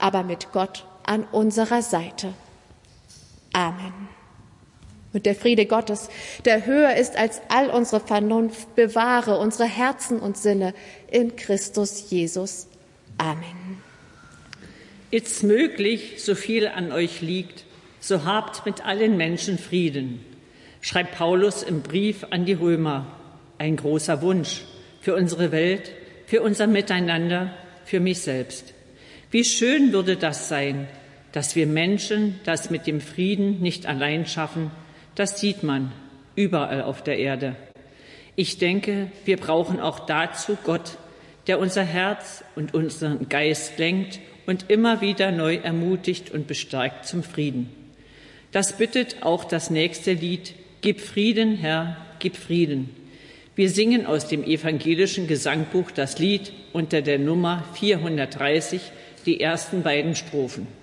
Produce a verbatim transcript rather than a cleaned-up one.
aber mit Gott an unserer Seite. Amen. Und der Friede Gottes, der höher ist als all unsere Vernunft, bewahre unsere Herzen und Sinne in Christus Jesus. Amen. Ist möglich, so viel an euch liegt, so habt mit allen Menschen Frieden, schreibt Paulus im Brief an die Römer. Ein großer Wunsch für unsere Welt, für unser Miteinander, für mich selbst. Wie schön würde das sein, dass wir Menschen das mit dem Frieden nicht allein schaffen. Das sieht man überall auf der Erde. Ich denke, wir brauchen auch dazu Gott, der unser Herz und unseren Geist lenkt und immer wieder neu ermutigt und bestärkt zum Frieden. Das bittet auch das nächste Lied, Gib Frieden, Herr, gib Frieden. Wir singen aus dem evangelischen Gesangbuch das Lied unter der Nummer vierhundertdreißig, die ersten beiden Strophen.